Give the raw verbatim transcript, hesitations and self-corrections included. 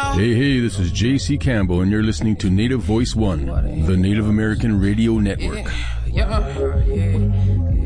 Hey, hey, this is J C Campbell, and you're listening to Native Voice One, the Native American Radio Network. Yeah, yeah,